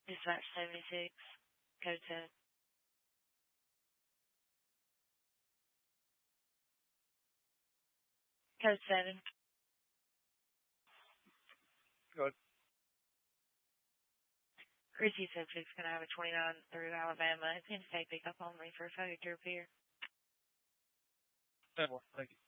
Dispatch 76, code 7. Code 7. Good. Chrissy said she's going to have a 29 through Alabama. It's in state pickup only for failure to appear. 10-4. Thank you.